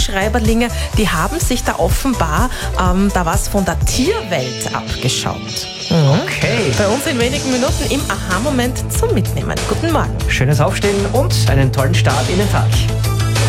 Schreiberlinge, die haben sich da offenbar da was von der Tierwelt abgeschaut. Okay. Bei uns in wenigen Minuten im Aha-Moment zum Mitnehmen. Guten Morgen. Schönes Aufstehen und einen tollen Start in den Tag.